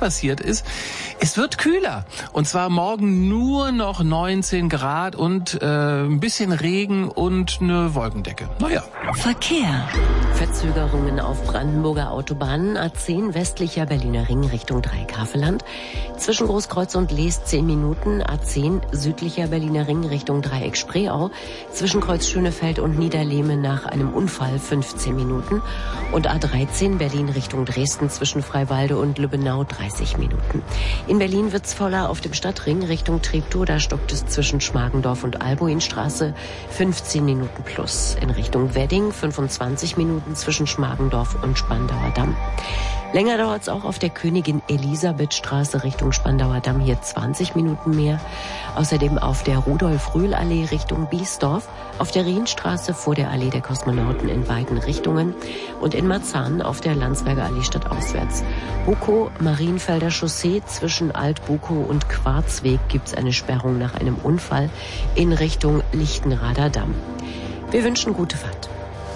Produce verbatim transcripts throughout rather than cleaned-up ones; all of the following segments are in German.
passiert ist, es wird kühler. Und zwar morgen nur noch neunzehn Grad und äh, ein bisschen Regen und eine Wolkendecke. Naja. Verkehr. Verzögerungen auf Brandenburger Autobahnen. A zehn westlicher Berliner Ring Richtung Dreieck-Havelland. Zwischen Großkreuz und Lees zehn Minuten. A zehn südlicher Berliner Ring Richtung Dreieck-Spreeau. Zwischen Kreuz Schönefeld und Niederlehme nach einem Unfall fünfzehn Minuten. Und A dreizehn Berlin Richtung Dresden zwischen Freiwalde und Lübbenau dreißig Minuten. In Berlin wird's voller auf dem Stadtring Richtung Treptow. Da stockt es zwischen Schmargendorf und Albuinstraße fünfzehn Minuten plus. In Richtung Wedding fünfundzwanzig Minuten zwischen Schmargendorf und Spandauer Damm. Länger dauert's auch auf der Königin-Elisabeth-Straße Richtung Spandauer Damm, hier zwanzig Minuten mehr. Außerdem auf der Rudolf-Rühl-Allee Richtung Biesdorf, auf der Rienstraße vor der Allee der Kosmonauten in beiden Richtungen und in Marzahn auf der Landsberger Allee stadtauswärts. Bukow, Marienfelder Chaussee zwischen Alt-Bukow und Quarzweg gibt's eine Sperrung nach einem Unfall in Richtung Lichtenrader Damm. Wir wünschen gute Fahrt.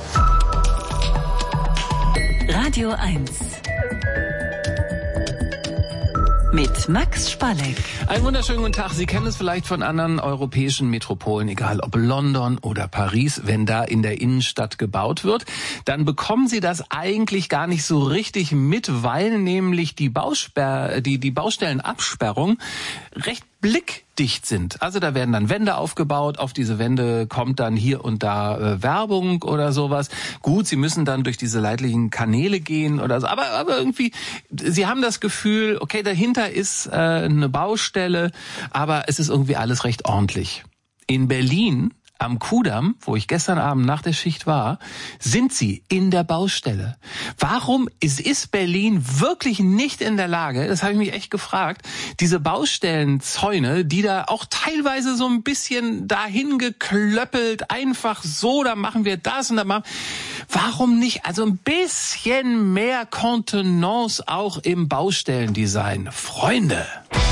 Radio eins mit Max Spalleck. Einen wunderschönen guten Tag. Sie kennen es vielleicht von anderen europäischen Metropolen, egal ob London oder Paris. Wenn da in der Innenstadt gebaut wird, dann bekommen Sie das eigentlich gar nicht so richtig mit, weil nämlich die Bausperr, die, die Baustellenabsperrung recht blickdicht sind. Also da werden dann Wände aufgebaut, auf diese Wände kommt dann hier und da äh, Werbung oder sowas. Gut, Sie müssen dann durch diese leitlichen Kanäle gehen oder so, aber, aber irgendwie, Sie haben das Gefühl, okay, dahinter ist äh, eine Baustelle, aber es ist irgendwie alles recht ordentlich. In Berlin am Kudamm, wo ich gestern Abend nach der Schicht war, sind sie in der Baustelle. Warum ist, ist Berlin wirklich nicht in der Lage, das habe ich mich echt gefragt, diese Baustellenzäune, die da auch teilweise so ein bisschen dahin geklöppelt, einfach so, da machen wir das und da machen, warum nicht, also ein bisschen mehr Kontenance auch im Baustellendesign? Freunde!